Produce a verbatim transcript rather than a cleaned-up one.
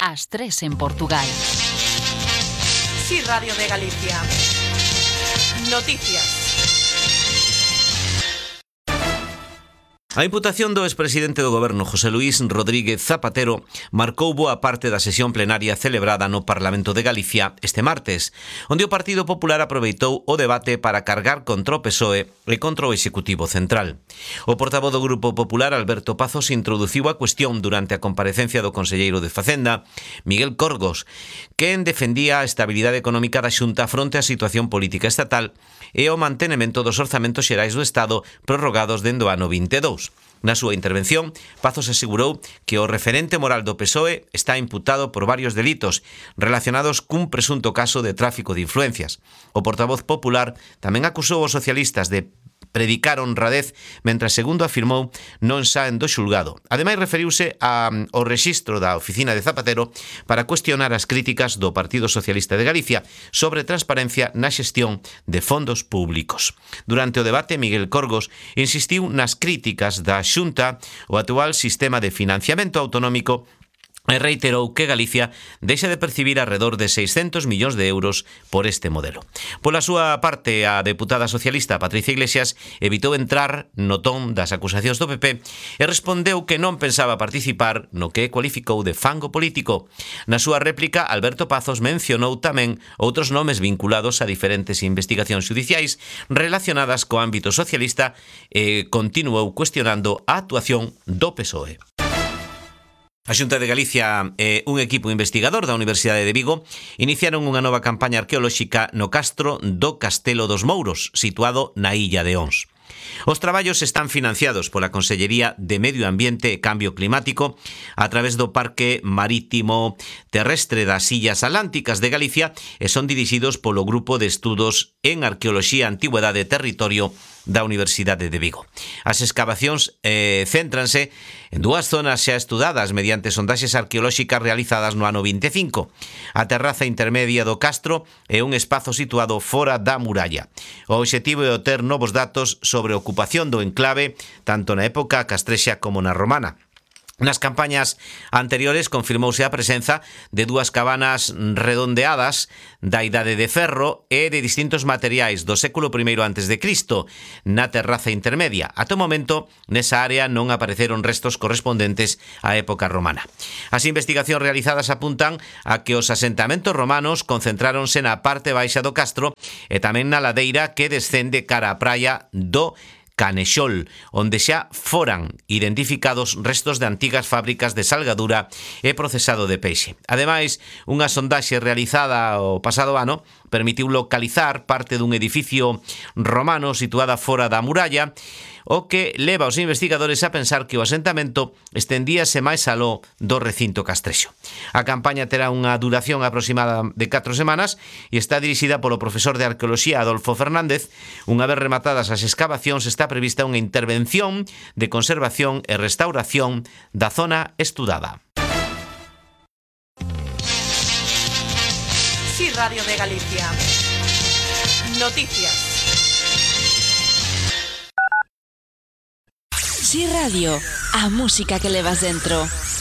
ás tres en Portugal. Sí, Radio de Galicia. Noticias. A imputación do expresidente do Goberno José Luís Rodríguez Zapatero marcou boa parte da sesión plenaria celebrada no Parlamento de Galicia este martes, onde o Partido Popular aproveitou o debate para cargar contra o P S O E e contra o Executivo Central. O portavoz do Grupo Popular, Alberto Pazos, introduciu a cuestión durante a comparecencia do conselleiro de Facenda, Miguel Corgos, quen defendía a estabilidade económica da Xunta fronte á situación política estatal e o mantenimento dos orzamentos xerais do Estado prorrogados dende o ano vinte e dous. Na súa intervención, Pazos asegurou que o referente moral do P S O E está imputado por varios delitos relacionados cun presunto caso de tráfico de influencias. O portavoz popular tamén acusou os socialistas de predicar honradez, mentras, segundo afirmou, non saen do xulgado. Ademais, referiuse ao rexistro da oficina de Zapatero para cuestionar as críticas do Partido Socialista de Galicia sobre transparencia na xestión de fondos públicos. Durante o debate, Miguel Corgos insistiu nas críticas da Xunta ao actual sistema de financiamento autonómico e reiterou que Galicia deixa de percibir arredor de seiscentos millóns de euros por este modelo. Pola súa parte, a deputada socialista Patricia Iglesias evitou entrar no ton das acusacións do P P e respondeu que non pensaba participar no que cualificou de fango político. Na súa réplica, Alberto Pazos mencionou tamén outros nomes vinculados a diferentes investigacións xudiciais relacionadas co ámbito socialista e continuou cuestionando a actuación do P S O E. A Xunta de Galicia e un equipo investigador da Universidade de Vigo iniciaron unha nova campaña arqueolóxica no castro do Castelo dos Mouros, situado na illa de Ons. Os traballos están financiados pola Consellería de Medio Ambiente e Cambio Climático a través do Parque Marítimo Terrestre das Illas Atlánticas de Galicia e son dirixidos polo Grupo de Estudos en Arqueoloxía, Antigüedade e Territorio da Universidade de Vigo. As escavacións eh, céntranse en dúas zonas xa estudadas mediante sondaxes arqueolóxicas realizadas no ano vinte e cinco. A terraza intermedia do castro é un espazo situado fora da muralla. O obxectivo é obter novos datos sobre a ocupación do enclave tanto na época castrexa como na romana. Nas campañas anteriores confirmouse a presenza de dúas cabanas redondeadas da Idade de Ferro e de distintos materiais do século primeiro antes de Cristo na terraza intermedia. Ata o momento, nesa área non apareceron restos correspondentes á época romana. As investigacións realizadas apuntan a que os asentamentos romanos concentráronse na parte baixa do castro e tamén na ladeira que descende cara á praia do Canexol, onde xa foran identificados restos de antigas fábricas de salgadura e procesado de peixe. Ademais, unha sondaxe realizada o pasado ano permitiu localizar parte dun edificio romano situada fora da muralla, o que leva aos investigadores a pensar que o asentamento estendíase máis aló do recinto castrexo. A campaña terá unha duración aproximada de catro semanas e está dirixida polo profesor de Arqueoloxía Adolfo Fernández. Unha vez rematadas as escavacións, está prevista unha intervención de conservación e restauración da zona estudada. Sí, Radio de Galicia. Noticias. Sí Radio, a música que levas dentro.